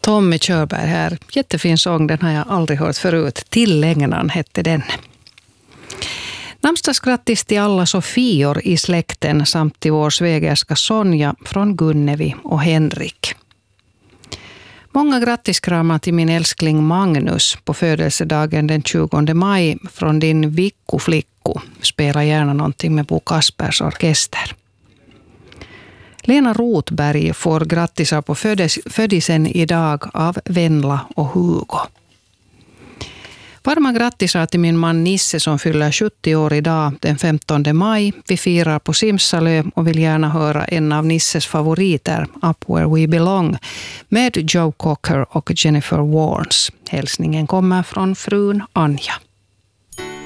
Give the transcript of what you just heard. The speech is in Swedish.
Tommy Körberg här. Jättefin sång, den har jag aldrig hört förut. Tillägnan hette den. Namnsdagsgrattis till alla Sofior i släkten samt till vår svägerska Sonja från Gunnevi och Henrik. Många grattiskramar till min älskling Magnus på födelsedagen den 20 maj från din Vikku Flikku. Spela gärna någonting med Bo Kaspers orkester. Lena Rotberg får grattisar på födisen idag av Venla och Hugo. Varma grattisar till min man Nisse som fyller 70 år idag den 15 maj. Vi firar på Simsalö och vill gärna höra en av Nisses favoriter, Up Where We Belong, med Joe Cocker och Jennifer Warnes. Hälsningen kommer från frun Anja.